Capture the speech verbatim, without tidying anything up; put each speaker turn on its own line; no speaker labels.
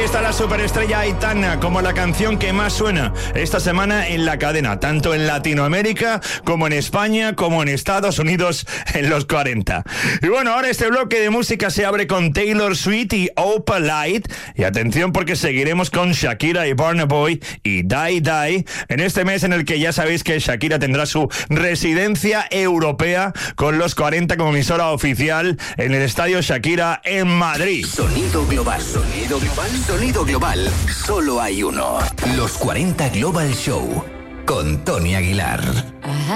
está la superestrella Aitana como la canción que más suena esta semana en la cadena, tanto en Latinoamérica como en España, como en Estados Unidos en los cuarenta. Y bueno, ahora este bloque de música se abre con Taylor Swift y Opalite. Y atención porque seguiremos con Shakira y Burna Boy y Die Die en este mes en el que ya sabéis que Shakira tendrá su residencia europea con los cuarenta como emisora oficial en el Estadio Shakira en Madrid.
Sonido global, sonido global, sonido global. Solo hay uno. Los cuarenta Global Show con Tony Aguilar.
Ajá.